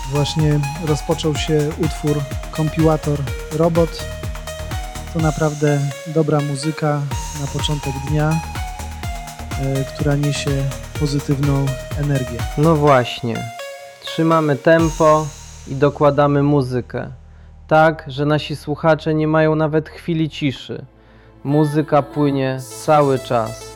Właśnie rozpoczął się utwór Kompilator Robot. To naprawdę dobra muzyka na początek dnia, która niesie pozytywną energię. No właśnie, trzymamy tempo i dokładamy muzykę, tak, że nasi słuchacze nie mają nawet chwili ciszy. Muzyka płynie cały czas.